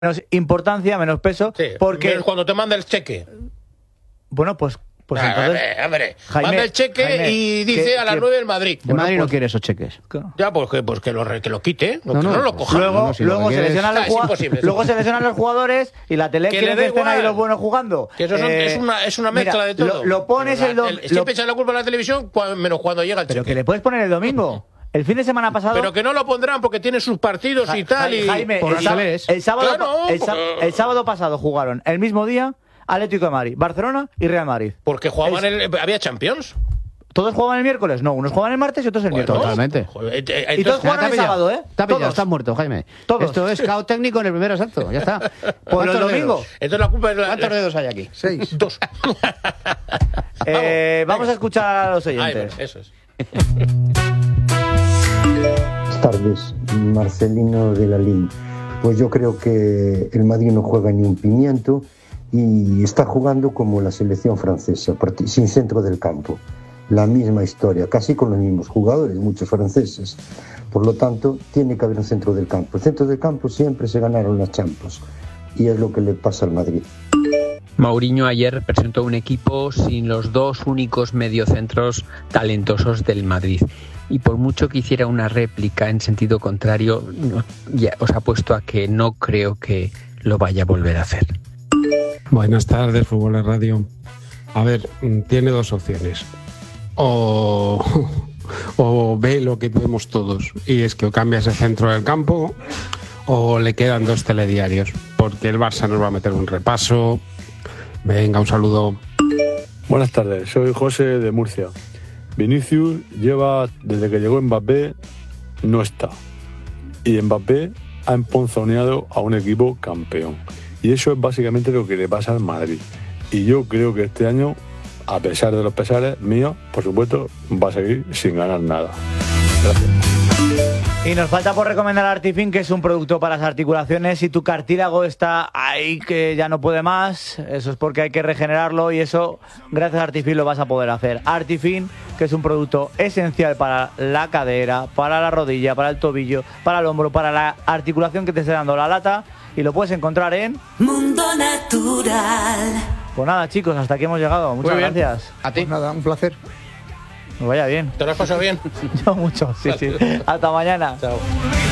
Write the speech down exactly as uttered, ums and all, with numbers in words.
menos importancia, menos peso, sí, porque cuando te manda el cheque. Bueno, pues pues ah, entonces hombre, hombre. Jaime, manda el cheque Jaime, y dice que, a las que, nueve el Madrid. El Madrid pues, no quiere esos cheques. Ya, pues que, pues que, lo, que lo quite, no, no, que no lo coja. Luego, no, no, si luego lo se lesionan los jugadores, luego se lesionan los jugadores y la tele quiere que estén ahí los buenos jugando. Que eso son, eh, es, una, es una mezcla mira, de todo. Lo, lo pones la, el domingo. Siempre echan la culpa a la televisión, cuando, menos cuando llega el cheque. Pero que le puedes poner el domingo. El fin de semana pasado. Pero que no lo pondrán porque tiene sus partidos ja, y tal. Y... Jaime, por el, sábado, el, sábado, claro, el, porque... el sábado pasado jugaron el mismo día Atlético de Madrid, Barcelona y Real Madrid. Porque jugaban el... el, había Champions. ¿Todos jugaban el miércoles? No, unos jugaban el martes y otros el bueno, miércoles. Totalmente. Joder, entonces, y todos jugaron el sábado, ¿eh? Está pillado, estás muerto, Jaime. Todos. Esto es caos técnico en el primer asalto, ya está. Por el domingo. Entonces la culpa es la... ¿Cuántos dedos hay aquí? Seis. Dos. eh, vamos a escuchar a los oyentes. Ay, bueno, eso es. Buenas tardes, Marcelino de la Lin. Pues yo creo que el Madrid no juega ni un pimiento y está jugando como la selección francesa, sin centro del campo. La misma historia, casi con los mismos jugadores, muchos franceses. Por lo tanto, tiene que haber un centro del campo. El centro del campo siempre se ganaron las Champions y es lo que le pasa al Madrid. Mourinho ayer presentó un equipo sin los dos únicos mediocentros talentosos del Madrid. Y por mucho que hiciera una réplica en sentido contrario, ya os apuesto a que no creo que lo vaya a volver a hacer. Buenas tardes, Fútbol en Radio. A ver, tiene dos opciones. O, o ve lo que vemos todos, y es que o cambia ese centro del campo o le quedan dos telediarios, porque el Barça nos va a meter un repaso. Venga, un saludo. Buenas tardes, soy José de Murcia. Vinicius lleva, desde que llegó Mbappé, no está. Y Mbappé ha emponzoneado a un equipo campeón. Y eso es básicamente lo que le pasa al Madrid. Y yo creo que este año, a pesar de los pesares míos, por supuesto, va a seguir sin ganar nada. Gracias. Y nos falta por recomendar Artifin, que es un producto para las articulaciones. Si tu cartílago está ahí que ya no puede más, eso es porque hay que regenerarlo y eso, gracias a Artifin, lo vas a poder hacer. Artifin, que es un producto esencial para la cadera, para la rodilla, para el tobillo, para el hombro, para la articulación que te esté dando la lata, y lo puedes encontrar en Mundo Natural. Pues nada, chicos, hasta aquí hemos llegado. Muchas gracias. A ti. Pues nada, un placer. Que vaya bien. ¿Te lo has pasado bien? Yo mucho, sí, sí. Hasta mañana. Chao.